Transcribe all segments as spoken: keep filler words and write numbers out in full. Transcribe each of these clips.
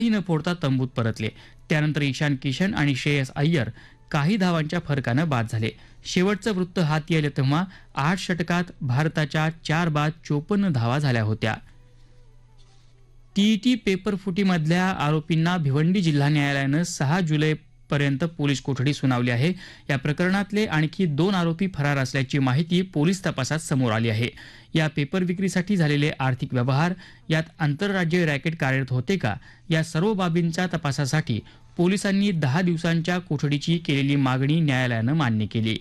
न फोडता तंबूत परतले. त्यानंतर ईशान किशन आणि श्रेयस अय्यर काही धावांच्या फरकानं बाद झाले. शेवटचं वृत्त हाती आलं तेव्हा आठ षटकात भारताच्या चार बाद चोपन्न धावा झाल्या होत्या. टीईटी पेपर फुटीमधल्या आरोपींना भिवंडी जिल्हा न्यायालयानं सहा जुलै पर्यंत पोलीस कोठडी सुनावली आहे. या प्रकरणातले आणखी दोन आरोपी फरार असल्याची माहिती पोलीस तपासात समोर आली आहे. या पेपर विक्रीसाठी झालेले आर्थिक व्यवहार, यात आंतरराज्य रॅकेट कार्यरत होते का, या सर्व बाबींच्या तपासासाठी पोलिसांनी दहा दिवसांच्या कोठडीची केलेली मागणी न्यायालयानं मान्य केली.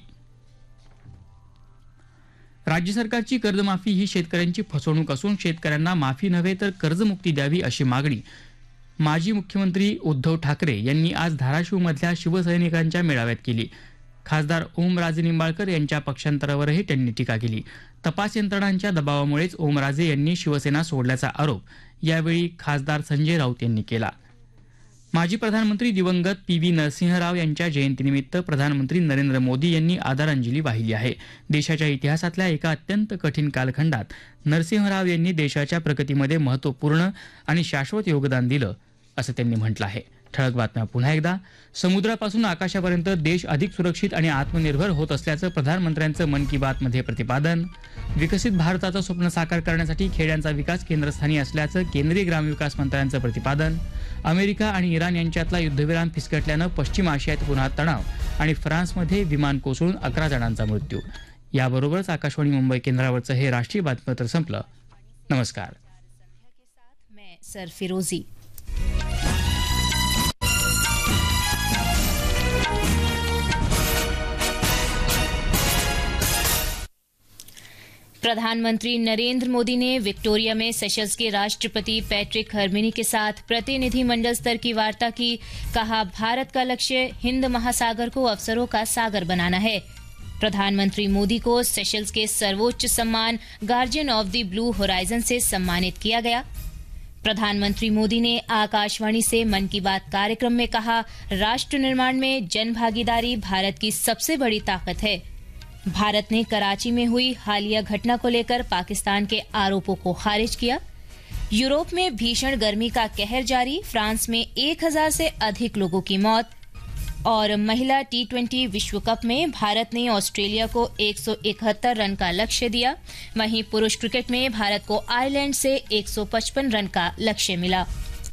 राज्य सरकारची कर्जमाफी ही शेतकऱ्यांची फसवणूक असून शेतकऱ्यांना माफी नव्हे तर कर्जमुक्ती द्यावी अशी मागणी माजी मुख्यमंत्री उद्धव ठाकरे यांनी आज धाराशिवमधल्या शिवसैनिकांच्या मेळाव्यात केली. खासदार ओमराजे निंबाळकर यांच्या पक्षांतरावरही त्यांनी टीका केली. तपास यंत्रणांच्या दबावामुळेच ओमराजे यांनी शिवसेना सोडल्याचा आरोप यावेळी खासदार संजय राऊत यांनी केला. माजी प्रधानमंत्री दिवंगत पी व्ही नरसिंहराव यांच्या जयंतीनिमित्त प्रधानमंत्री नरेंद्र मोदी यांनी आदरांजली वाहिली आहे. देशाच्या इतिहासातल्या एका अत्यंत कठीण कालखंडात नरसिंहराव यांनी देशाच्या प्रगतीमध्ये महत्त्वपूर्ण आणि शाश्वत योगदान दिलं असं त्यांनी म्हटलं आहे. ठळक बातम्या पुन्हा एकदा. समुद्रापासून आकाशापर्यंत देश अधिक सुरक्षित आणि आत्मनिर्भर होत असल्याचं प्रधानमंत्र्यांचं मन की बात मध्ये प्रतिपादन. विकसित भारताचं स्वप्न साकार करण्यासाठी खेड्यांचा विकास केंद्रस्थानी असल्याचं केंद्रीय ग्रामविकास मंत्र्यांचं प्रतिपादन. अमेरिका आणि इराण यांच्यातला युद्धविराम फिसकटल्यानं पश्चिम आशियात पुन्हा तणाव आणि फ्रान्समध्ये विमान कोसळून अकरा जणांचा मृत्यू. याबरोबरच आकाशवाणी मुंबई केंद्रावरचं हे राष्ट्रीय बातमीपत्र संपलं. नमस्कार. सरफिरोजी. प्रधानमंत्री नरेंद्र मोदी ने विक्टोरिया में सेशल्स के राष्ट्रपति पैट्रिक हर्मिनी के साथ प्रतिनिधिमंडल स्तर की वार्ता की. कहा, भारत का लक्ष्य हिंद महासागर को अवसरों का सागर बनाना है. प्रधानमंत्री मोदी को सेशल्स के सर्वोच्च सम्मान guardian of the blue horizon से सम्मानित किया गया. प्रधानमंत्री मोदी ने आकाशवाणी से मन की बात कार्यक्रम में कहा, राष्ट्र निर्माण में जन भागीदारी भारत की सबसे बड़ी ताकत है. भारत ने कराची में हुई हालिया घटना को लेकर पाकिस्तान के आरोपों को खारिज किया. यूरोप में भीषण गर्मी का कहर जारी, फ्रांस में एक हजार से अधिक लोगों की मौत. और महिला टी ट्वेंटी विश्व कप में भारत ने ऑस्ट्रेलिया को एक सौ इकहत्तर रन का लक्ष्य दिया. वहीं पुरुष क्रिकेट में भारत को आयरलैंड से एक सौ पचपन रन का लक्ष्य मिला.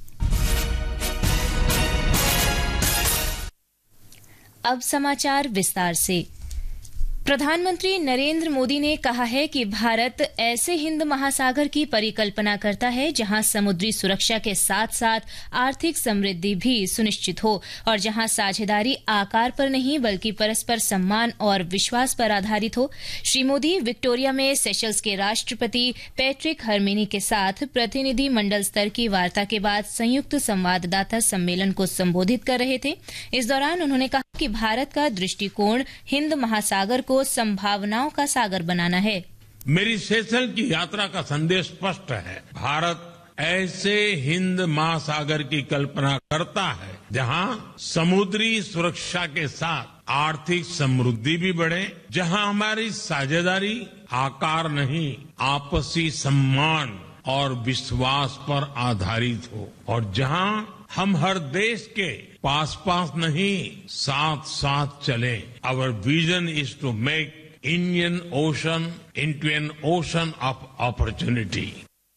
अब समाचार विस्तार से. प्रधानमंत्री नरेंद्र मोदी ने कहा है कि भारत ऐसे हिंद महासागर की परिकल्पना करता है जहां समुद्री सुरक्षा के साथ साथ आर्थिक समृद्धि भी सुनिश्चित हो और जहां साझेदारी आकार पर नहीं बल्कि परस्पर सम्मान और विश्वास पर आधारित हो. श्री मोदी विक्टोरिया में सेशल्स के राष्ट्रपति पैट्रिक हर्मिनी के साथ प्रतिनिधि मंडल स्तर की वार्ता के बाद संयुक्त संवाददाता सम्मेलन को संबोधित कर रहे थे. इस दौरान उन्होंने कहा कि भारत का दृष्टिकोण हिंद महासागर को संभावनाओं का सागर बनाना है. मेरी सेशल की यात्रा का संदेश स्पष्ट है. भारत ऐसे हिंद महासागर की कल्पना करता है जहां समुद्री सुरक्षा के साथ आर्थिक समृद्धि भी बढ़े, जहां हमारी साझेदारी आकार नहीं आपसी सम्मान और विश्वास पर आधारित हो और जहां हम हर देश के पास पास नहीं साथ साथ चले. Our vision is to make Indian ocean into an ocean of opportunity.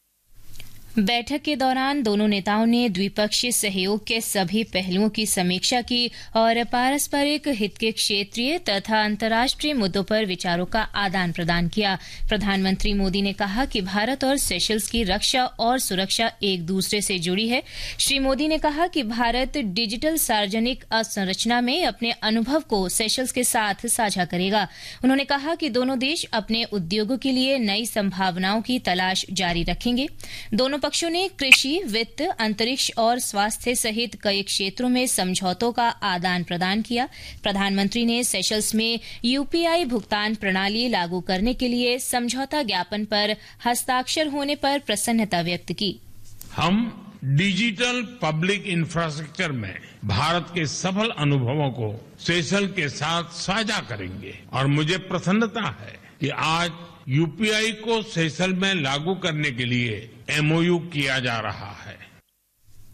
बैठक के दौरान दोनों नेताओं ने द्विपक्षीय सहयोग के सभी पहलुओं की समीक्षा की और पारस्परिक हित के क्षेत्रीय तथा अंतर्राष्ट्रीय मुद्दों पर विचारों का आदान प्रदान किया. प्रधानमंत्री मोदी ने कहा कि भारत और सेशल्स की रक्षा और सुरक्षा एक दूसरे से जुड़ी है. श्री मोदी ने कहा कि भारत डिजिटल सार्वजनिक अवसंरचना में अपने अनुभव को सेशल्स के साथ साझा करेगा. उन्होंने कहा कि दोनों देश अपने उद्योगों के लिए नई संभावनाओं की तलाश जारी रखेंगे. दोनों पक्षों ने कृषि, वित्त, अंतरिक्ष और स्वास्थ्य सहित कई क्षेत्रों में समझौतों का आदान प्रदान किया. प्रधानमंत्री ने सेशल्स में यूपीआई भुगतान प्रणाली लागू करने के लिए समझौता ज्ञापन पर हस्ताक्षर होने पर प्रसन्नता व्यक्त की. हम डिजिटल पब्लिक इंफ्रास्ट्रक्चर में भारत के सफल अनुभवों को सेशल के साथ साझा करेंगे और मुझे प्रसन्नता है कि आज यूपीआई को सेशल में लागू करने के लिए एमओयू किया जा रहा है.